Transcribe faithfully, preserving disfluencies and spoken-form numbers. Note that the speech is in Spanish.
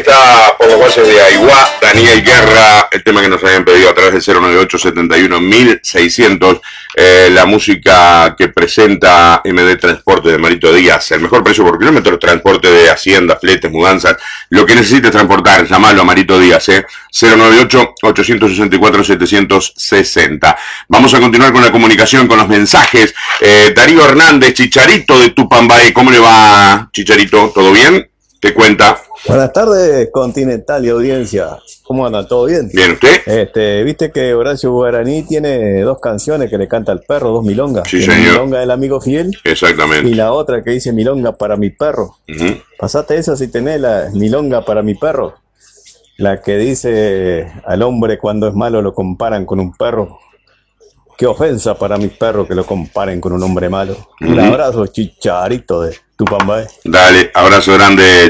está por los valles de Aiguá, Daniel Guerra, el tema que nos habían pedido a través del cero nueve ocho setenta y uno mil seiscientos, eh, la música que presenta M D Transporte de Marito Díaz, el mejor precio por kilómetro, transporte de hacienda, fletes, mudanzas, lo que necesites transportar, llamalo a Marito Díaz, eh, cero nueve ocho ocho seis cuatro siete seis cero. Vamos a continuar con la comunicación, con los mensajes. Eh, Darío Hernández, Chicharito de Tupambaé, ¿cómo le va, Chicharito? ¿Todo bien? ¿Qué cuenta? Buenas tardes, Continental y audiencia. ¿Cómo andan? ¿Todo bien? Bien, ¿usted? Este, Viste que Horacio Guaraní tiene dos canciones que le canta al perro, dos milongas. Sí, tiene señor. Milonga del amigo fiel. Exactamente. Y la otra que dice Milonga para mi perro. Uh-huh. Pasate esa si tenés la Milonga para mi perro. La que dice al hombre cuando es malo lo comparan con un perro. Qué ofensa para mis perros que lo comparen con un hombre malo. Uh-huh. Un abrazo, Chicharito de Tupambaé. Dale, abrazo grande.